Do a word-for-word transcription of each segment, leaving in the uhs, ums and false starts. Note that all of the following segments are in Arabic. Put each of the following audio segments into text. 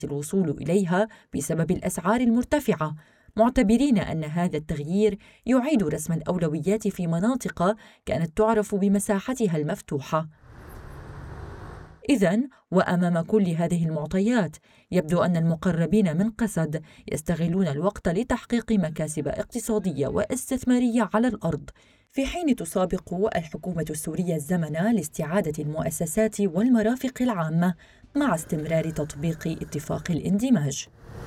الوصول إليها بسبب الأسعار المرتفعة، معتبرين أن هذا التغيير يعيد رسم الأولويات في مناطق كانت تعرف بمساحتها المفتوحة. إذن وأمام كل هذه المعطيات، يبدو أن المقربين من قسد يستغلون الوقت لتحقيق مكاسب اقتصادية واستثمارية على الأرض، في حين تسابق الحكومة السورية الزمن لاستعادة المؤسسات والمرافق العامة مع استمرار تطبيق اتفاق الاندماج.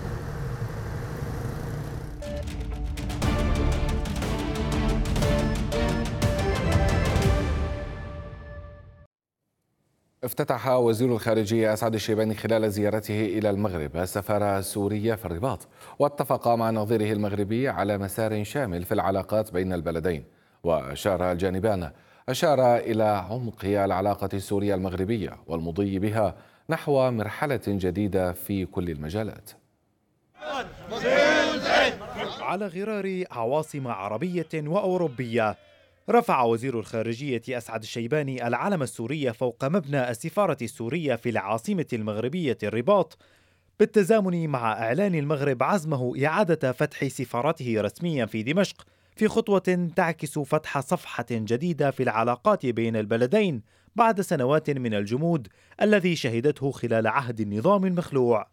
افتتح وزير الخارجية أسعد الشيباني خلال زيارته إلى المغرب السفارة السورية في الرباط، واتفق مع نظيره المغربي على مسار شامل في العلاقات بين البلدين. وأشار الجانبان أشار إلى عمق العلاقة السورية المغربية والمضي بها نحو مرحلة جديدة في كل المجالات. على غرار عواصم عربية وأوروبية، رفع وزير الخارجية أسعد الشيباني العلم السوري فوق مبنى السفارة السورية في العاصمة المغربية الرباط، بالتزامن مع إعلان المغرب عزمه إعادة فتح سفارته رسميا في دمشق، في خطوة تعكس فتح صفحة جديدة في العلاقات بين البلدين بعد سنوات من الجمود الذي شهدته خلال عهد النظام المخلوع.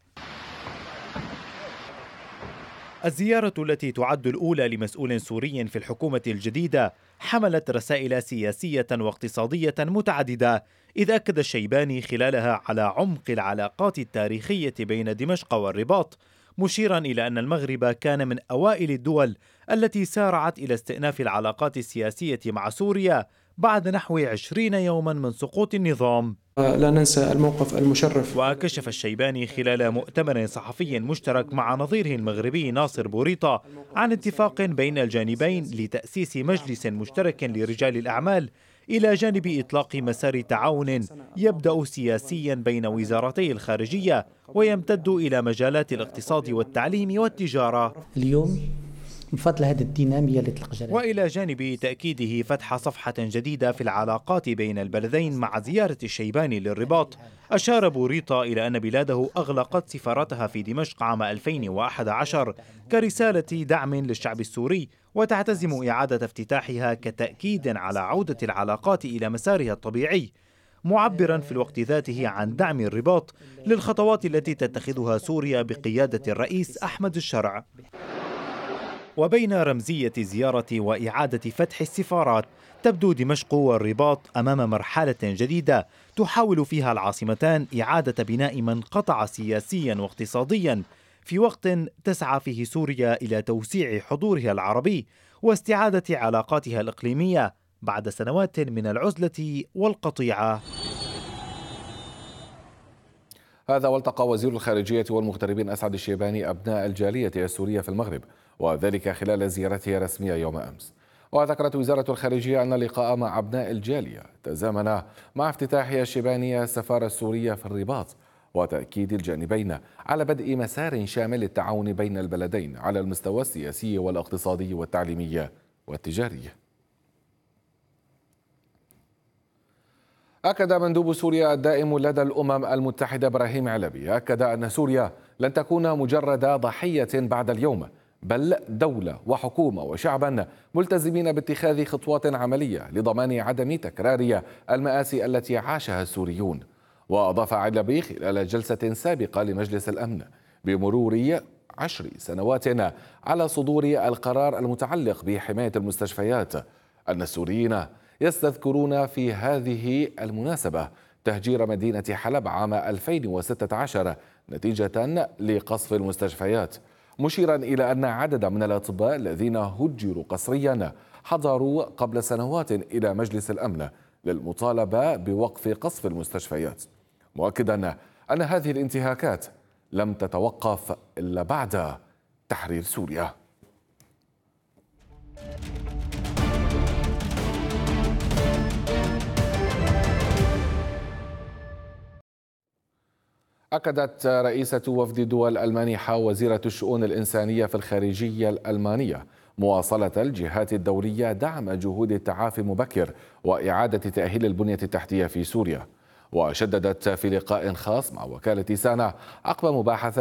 الزيارة التي تعد الأولى لمسؤول سوري في الحكومة الجديدة حملت رسائل سياسية واقتصادية متعددة، إذ أكد الشيباني خلالها على عمق العلاقات التاريخية بين دمشق والرباط، مشيرا إلى أن المغرب كان من أوائل الدول التي سارعت إلى استئناف العلاقات السياسية مع سوريا بعد نحو عشرين يوما من سقوط النظام. لا ننسى الموقف المشرف. وكشف الشيباني خلال مؤتمر صحفي مشترك مع نظيره المغربي ناصر بوريطة عن اتفاق بين الجانبين لتأسيس مجلس مشترك لرجال الأعمال، إلى جانب إطلاق مسار تعاون يبدأ سياسيا بين وزارتي الخارجية ويمتد إلى مجالات الاقتصاد والتعليم والتجارة. اليوم بفضل هذه الدينامية اللي تلقى، وإلى جانب تأكيده فتح صفحة جديدة في العلاقات بين البلدين مع زيارة الشيباني للرباط، أشار بوريطة إلى أن بلاده أغلقت سفارتها في دمشق عام ألفين وأحد عشر كرسالة دعم للشعب السوري، وتعتزم إعادة افتتاحها كتأكيد على عودة العلاقات إلى مسارها الطبيعي، معبرا في الوقت ذاته عن دعم الرباط للخطوات التي تتخذها سوريا بقيادة الرئيس أحمد الشرع. وبين رمزية زيارة وإعادة فتح السفارات، تبدو دمشق والرباط أمام مرحلة جديدة تحاول فيها العاصمتان إعادة بناء من قطع سياسيا واقتصاديا، في وقت تسعى فيه سوريا إلى توسيع حضورها العربي واستعادة علاقاتها الإقليمية بعد سنوات من العزلة والقطيعة. هذا والتقى وزير الخارجية والمغتربين أسعد الشيباني أبناء الجالية السورية في المغرب، وذلك خلال زيارته الرسمية يوم أمس. وذكرت وزارة الخارجية أن اللقاء مع أبناء الجالية تزامن مع افتتاح الشيباني السفارة السورية في الرباط، وتأكيد الجانبين على بدء مسار شامل للتعاون بين البلدين على المستوى السياسي والاقتصادي والتعليمي والتجاري. أكد مندوب سوريا الدائم لدى الأمم المتحدة إبراهيم علبي أكد أن سوريا لن تكون مجرد ضحية بعد اليوم، بل دولة وحكومة وشعبا ملتزمين باتخاذ خطوات عملية لضمان عدم تكرار المآسي التي عاشها السوريون. وأضاف علبي خلال جلسة سابقة لمجلس الأمن بمرور عشر سنوات على صدور القرار المتعلق بحماية المستشفيات أن السوريين يستذكرون في هذه المناسبة تهجير مدينة حلب عام ألفين وستة عشر نتيجة لقصف المستشفيات، مشيرا إلى أن عدد من الأطباء الذين هجروا قسريا حضروا قبل سنوات إلى مجلس الأمن للمطالبة بوقف قصف المستشفيات، مؤكدا أن هذه الانتهاكات لم تتوقف إلا بعد تحرير سوريا. أكدت رئيسة وفد دول المانحة وزيرة الشؤون الإنسانية في الخارجية الألمانية مواصلة الجهات الدولية دعم جهود التعافي المبكر وإعادة تأهيل البنية التحتية في سوريا. وشددت في لقاء خاص مع وكالة سانا عقب مباحثة